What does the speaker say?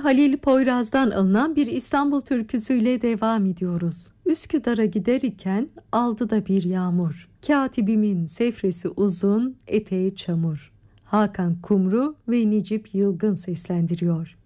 Halil Poyraz'dan alınan bir İstanbul türküsüyle devam ediyoruz. Üsküdar'a gider iken aldı da bir yağmur. Katibimin sefresi uzun, eteği çamur. Hakan Kumru ve Necip Yılgın seslendiriyor.